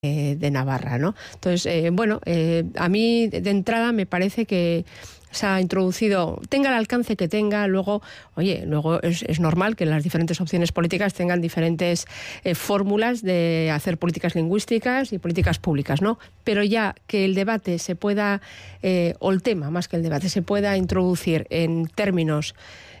de Navarra, ¿no? Entonces, a mí de entrada me parece que se ha introducido, tenga el alcance que tenga, luego es normal que las diferentes opciones políticas tengan diferentes fórmulas de hacer políticas lingüísticas y políticas públicas, ¿no? Pero ya que el debate se pueda, o el tema más que el debate, se pueda introducir en términos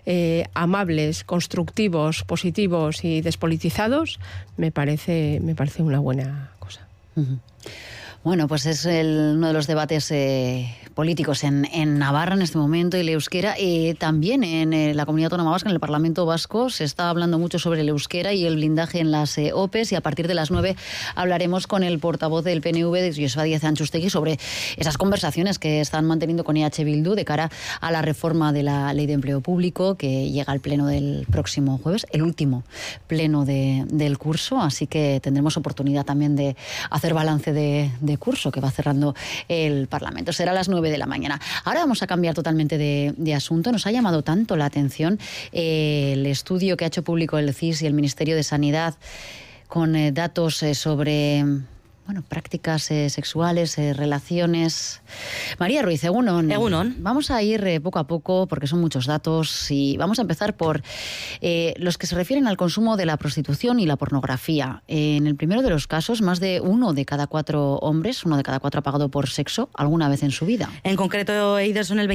amables, constructivos, positivos y despolitizados, me parece una buena cosa. Uh-huh. Bueno, pues es uno de los debates políticos en Navarra en este momento, y el euskera. También en la Comunidad Autónoma Vasca, en el Parlamento Vasco, se está hablando mucho sobre el euskera y el blindaje en las OPEs, y a partir de las 9 hablaremos con el portavoz del PNV, de Joseba Díaz Antxustegui, sobre esas conversaciones que están manteniendo con EH Bildu de cara a la reforma de la Ley de Empleo Público, que llega al pleno del próximo jueves, el último pleno del curso, así que tendremos oportunidad también de hacer balance de curso que va cerrando el Parlamento. Será a las 9 de la mañana. Ahora vamos a cambiar totalmente de asunto. Nos ha llamado tanto la atención el estudio que ha hecho público el CIS y el Ministerio de Sanidad con datos sobre prácticas sexuales, relaciones. María Ruiz, Egunon. Egunon. Vamos a ir poco a poco porque son muchos datos, y vamos a empezar por los que se refieren al consumo de la prostitución y la pornografía. En el primero de los casos, más de 1 de cada 4 hombres, 1 de cada 4 ha pagado por sexo alguna vez en su vida. En concreto, Eiderson, el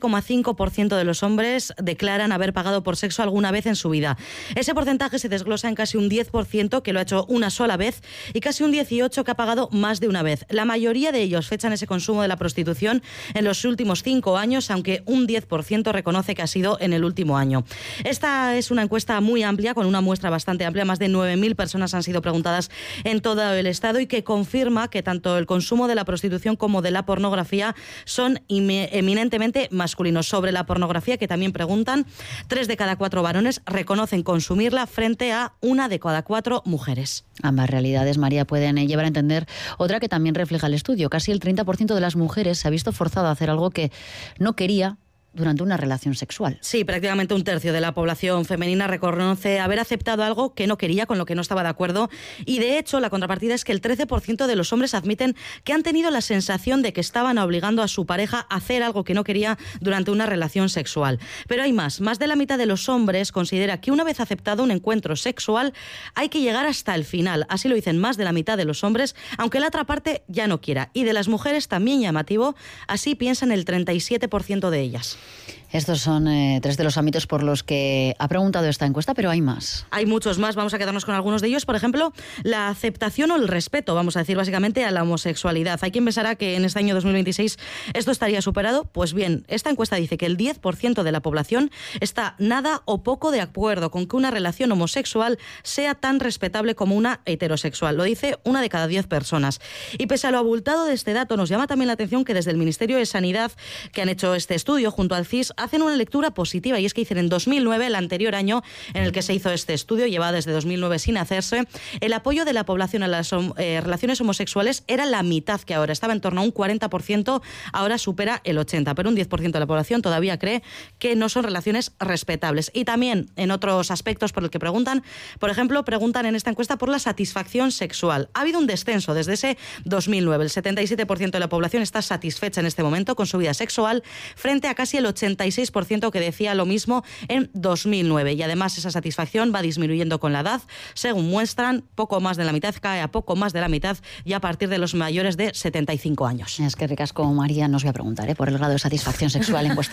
27,5% de los hombres declaran haber pagado por sexo alguna vez en su vida. Ese porcentaje se desglosa en casi un 10% que lo ha hecho una sola vez y casi un 18% que ha pagado más de una vez. La mayoría de ellos fechan ese consumo de la prostitución en los últimos 5 años, aunque un 10% reconoce que ha sido en el último año. Esta es una encuesta muy amplia, con una muestra bastante amplia. Más de 9.000 personas han sido preguntadas en todo el Estado, y que confirma que tanto el consumo de la prostitución como de la pornografía son eminentemente masculinos. Sobre la pornografía, que también preguntan, 3 de cada 4 varones reconocen consumirla, frente a 1 de cada 4 mujeres. Ambas realidades, María, pueden llevar a entender otra que también refleja el estudio. Casi el 30% de las mujeres se ha visto forzada a hacer algo que no quería durante una relación sexual. Sí, prácticamente un tercio de la población femenina reconoce haber aceptado algo que no quería, con lo que no estaba de acuerdo, y de hecho la contrapartida es que el 13% de los hombres admiten que han tenido la sensación de que estaban obligando a su pareja a hacer algo que no quería durante una relación sexual. Pero hay más de la mitad de los hombres considera que una vez aceptado un encuentro sexual hay que llegar hasta el final. Así lo dicen más de la mitad de los hombres, aunque la otra parte ya no quiera. Y de las mujeres también llamativo, así piensan el 37% de ellas. Estos son 3 de los ámbitos por los que ha preguntado esta encuesta, pero hay más. Hay muchos más, vamos a quedarnos con algunos de ellos. Por ejemplo, la aceptación o el respeto, vamos a decir básicamente, a la homosexualidad. Hay quien pensará que en este año 2026 esto estaría superado. Pues bien, esta encuesta dice que el 10% de la población está nada o poco de acuerdo con que una relación homosexual sea tan respetable como una heterosexual. Lo dice 1 de cada 10 personas. Y pese a lo abultado de este dato, nos llama también la atención que desde el Ministerio de Sanidad, que han hecho este estudio junto al CIS, hacen una lectura positiva, y es que dicen en 2009, el anterior año en el que se hizo este estudio, llevaba desde 2009 sin hacerse, el apoyo de la población a las relaciones homosexuales era la mitad que ahora, estaba en torno a un 40%, ahora supera el 80%, pero un 10% de la población todavía cree que no son relaciones respetables. Y también en otros aspectos por los que preguntan, por ejemplo, preguntan en esta encuesta por la satisfacción sexual. Ha habido un descenso desde ese 2009, el 77% de la población está satisfecha en este momento con su vida sexual, frente a casi el 86% que decía lo mismo en 2009. Y además esa satisfacción va disminuyendo con la edad. Según muestran, poco más de la mitad, cae a poco más de la mitad ya a partir de los mayores de 75 años. Es que ricasco, María, no os voy a preguntar por el grado de satisfacción sexual en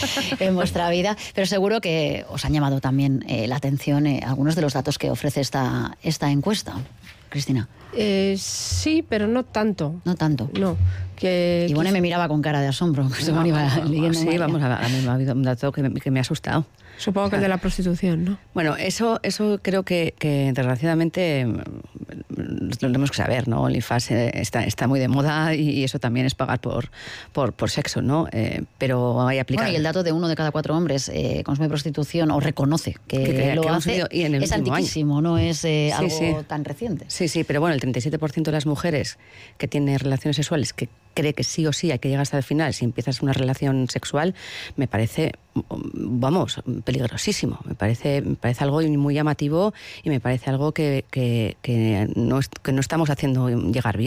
vuestra vida, pero seguro que os han llamado también la atención algunos de los datos que ofrece esta encuesta. Cristina. Sí, pero no tanto. No tanto. No. Ivone me miraba con cara de asombro. Sí, vamos a ver, ha habido un dato que me ha asustado. Supongo que el de la prostitución, ¿no? Bueno, eso creo que desgraciadamente lo tenemos que saber, ¿no? OnlyFans está muy de moda, y eso también es pagar por sexo, ¿no? Pero hay aplicar. Bueno, y el dato de 1 de cada 4 hombres consume prostitución o reconoce que lo hace es antiquísimo, no es algo tan reciente. Sí, pero bueno, el 37% de las mujeres que tienen relaciones sexuales que cree que sí o sí hay que llegar hasta el final si empiezas una relación sexual, me parece, vamos, peligrosísimo. Me parece algo muy llamativo y me parece algo que no estamos haciendo llegar bien.